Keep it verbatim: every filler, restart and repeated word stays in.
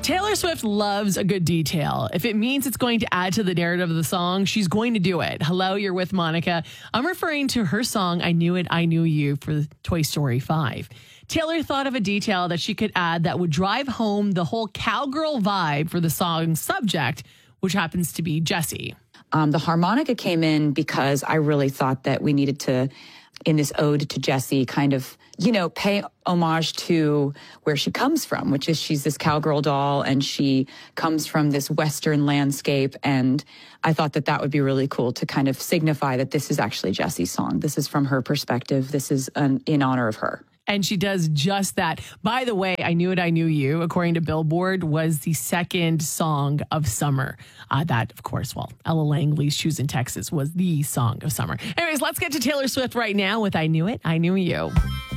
Taylor Swift loves a good detail. If it means it's going to add to the narrative of the song, she's going to do it. Hello, you're with Monica. I'm referring to her song, I Knew It, I Knew You for Toy Story five. Taylor thought of a detail that she could add that would drive home the whole cowgirl vibe for the song's subject, which happens to be Jessie. Um, the harmonica came in because I really thought that we needed to, in this ode to Jessie, kind of, you know, pay homage to where she comes from, which is she's this cowgirl doll and she comes from this Western landscape. And I thought that that would be really cool to kind of signify that this is actually Jessie's song. This is from her perspective. This is an, in honor of her. And she does just that. By the way, I Knew It, I Knew You, according to Billboard, was the second song of summer. Uh, that, of course, well, Ella Langley's Shoes in Texas was the song of summer. Anyways, let's get to Taylor Swift right now with I Knew It, I Knew You.